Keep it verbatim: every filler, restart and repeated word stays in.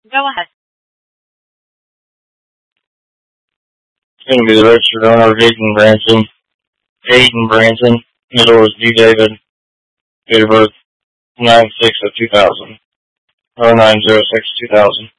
Go ahead. It's going to be the registered owner, Hayden Branson. Hayden Branson. Middle is D. David. Date of birth, nine six of two thousand. Or nine zero six two thousand.